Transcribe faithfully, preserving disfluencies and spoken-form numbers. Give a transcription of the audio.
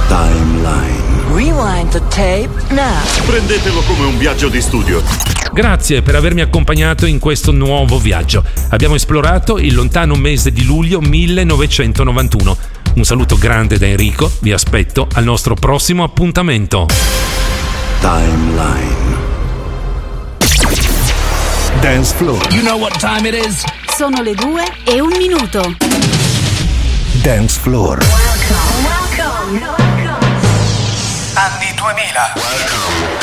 Timeline. Rewind the tape now. Prendetelo come un viaggio di studio. Grazie per avermi accompagnato in questo nuovo viaggio. Abbiamo esplorato il lontano mese di luglio millenovecentonovantuno. Un saluto grande da Enrico, vi aspetto al nostro prossimo appuntamento. Timeline. Dance floor. You know what time it is? Sono le due e un minuto. Dance floor. Welcome, welcome, welcome. Anni duemila. Welcome.